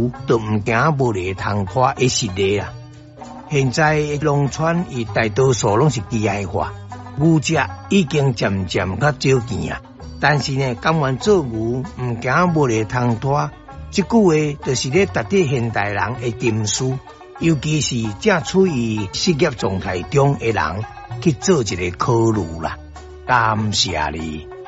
牛都唔惊无力通拖的实例啦。现在农村伊大多数拢是机械化，牛只已经渐渐较少见啊。但是呢，甘愿做牛唔惊无力通拖，这句话就是咧达到现代人的禁书，尤其是正处于失业状态中的人去做一个考虑啦。感谢你。